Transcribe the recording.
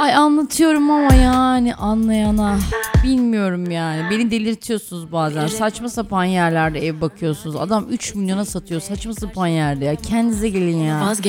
Ay anlatıyorum ama yani anlayana bilmiyorum yani. Beni delirtiyorsunuz bazen. Saçma sapan yerlerde ev bakıyorsunuz. Adam 3 milyona satıyor saçma sapan yerde ya. Kendinize gelin ya.